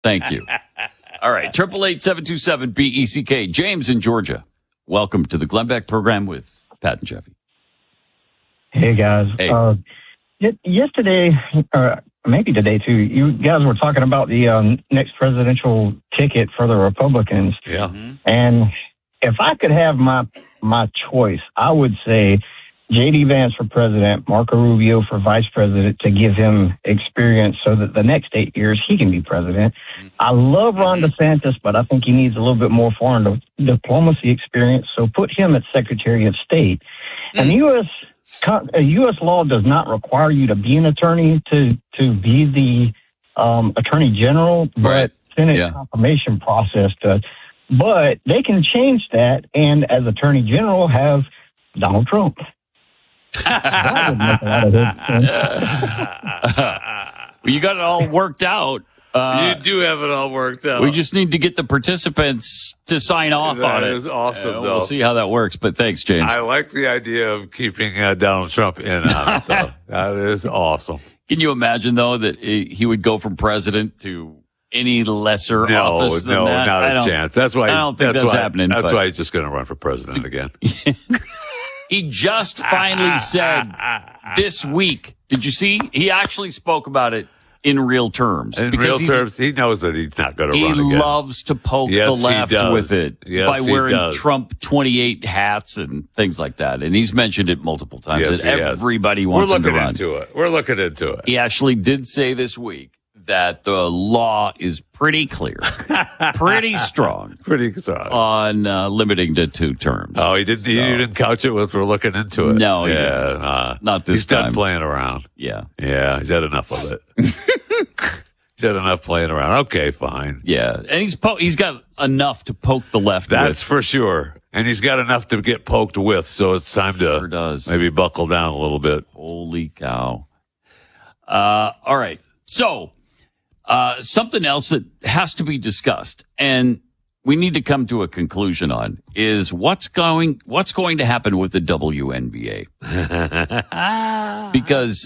Thank you. All right. 888-727-BECK. James in Georgia. Welcome to the Glenn Beck program with Pat and Jeffy. Hey, guys. Hey. Yesterday, or maybe today, too, you guys were talking about the next presidential ticket for the Republicans. Yeah. Mm-hmm. And if I could have my choice, I would say J.D. Vance for president, Marco Rubio for vice president to give him experience so that the next 8 years he can be president. I love Ron DeSantis, but I think he needs a little bit more foreign diplomacy experience, so put him at Secretary of State. And the U.S. law does not require you to be an attorney to be the attorney general, but Right. Senate confirmation process does. But they can change that, and as attorney general, have Donald Trump. That would make a lot of sense. Well, you got it all worked out. You do have it all worked out. We just need to get the participants to sign off on it. That is awesome, though. We'll see how that works. But thanks, James. I like the idea of keeping Donald Trump in on it, though. That is awesome. Can you imagine, though, that he would go from president to any lesser office than that? Not a chance. That's why. I don't think that's happening. That's why he's just going to run for president again. He just finally said this week. Did you see? He actually spoke about it in real terms. In real terms, he knows that he's not going to run again. He loves to poke the left with it by wearing Trump 28 hats and things like that. And he's mentioned it multiple times that everybody wants him to run. We're looking into it. He actually did say this week that the law is pretty clear, pretty strong on limiting to 2 terms. Oh, he didn't. You didn't couch it with "we're looking into it." No, not this he's time. He's done playing around. Yeah, he's had enough of it. He's had enough playing around. Okay, fine. Yeah, and he's got enough to poke the left. That's for sure. And he's got enough to get poked with. So it's time to maybe buckle down a little bit. Holy cow! All right, so. Something else that has to be discussed, and we need to come to a conclusion on, is what's going to happen with the WNBA. Because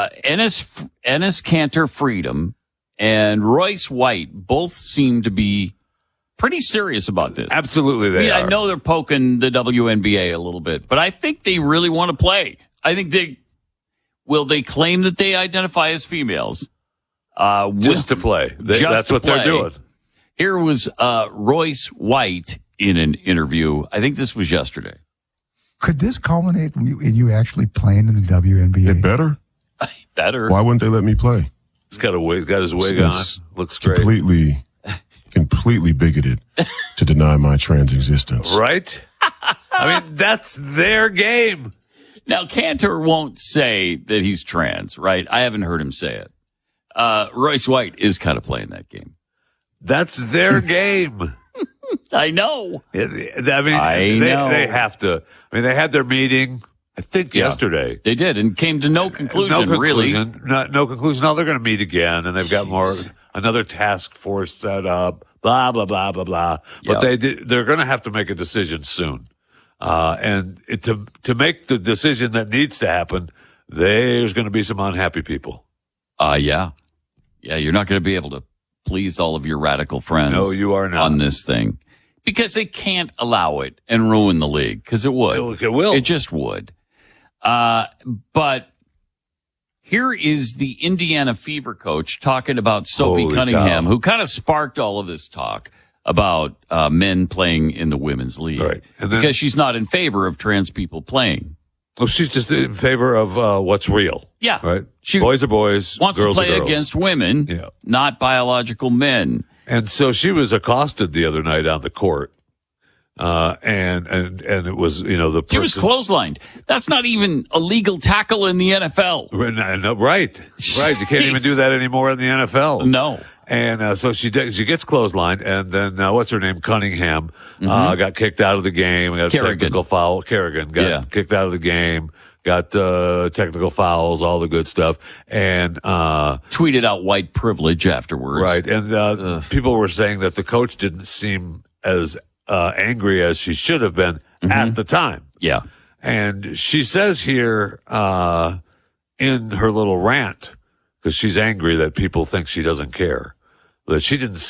Enes Kanter Freedom and Royce White both seem to be pretty serious about this. Absolutely, they are. I know they're poking the WNBA a little bit, but I think they really want to play. I think they claim that they identify as females. Just to play. That's what they're doing. Here was Royce White in an interview. I think this was yesterday. Could this culminate in you actually playing in the WNBA? It better. Better. Why wouldn't they let me play? He's got his wig on. Looks great. Completely bigoted to deny my trans existence. Right? I mean, that's their game. Now, Kanter won't say that he's trans, right? I haven't heard him say it. Royce White is kind of playing that game. That's their game. I know. They have to. I mean, they had their meeting, I think, yesterday. They did, and came to no conclusion, really. No conclusion. Now they're going to meet again, and they've got another task force set up, blah, blah, blah, blah, blah. But they're going to have to make a decision soon. And to make the decision that needs to happen, there's going to be some unhappy people. Yeah, you're not going to be able to please all of your radical friends. No, you are not. On this thing. Because they can't allow it and ruin the league, because it would. It will. It just would. But here is the Indiana Fever coach talking about Sophie Cunningham, who kind of sparked all of this talk about men playing in the women's league. Right. Because she's not in favor of trans people playing. Well, she's just in favor of what's real. Yeah. Right? She boys are boys, wants girls to play are girls. against women, not biological men. And so she was accosted the other night on the court. And it was, the person. She was clotheslined. That's not even a legal tackle in the NFL. Right. You can't even do that anymore in the NFL. No. And so she gets clotheslined, and then what's her name? Cunningham got kicked out of the game. Got a technical foul. Kerrigan got kicked out of the game. Got technical fouls, all the good stuff, and tweeted out white privilege afterwards. Right, and people were saying that the coach didn't seem as angry as she should have been at the time. Yeah, and she says here in her little rant, because she's angry that people think she doesn't care, that she didn't